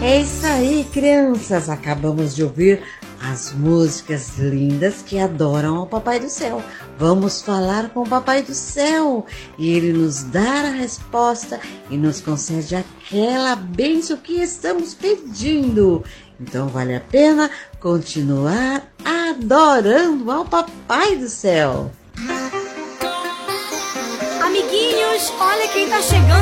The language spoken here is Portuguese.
É isso aí, crianças! Acabamos de ouvir as músicas lindas que adoram ao Papai do Céu. Vamos falar com o Papai do Céu e ele nos dá a resposta e nos concede aquela bênção que estamos pedindo. Então vale a pena continuar adorando ao Papai do Céu. Amiguinhos, olha quem tá chegando.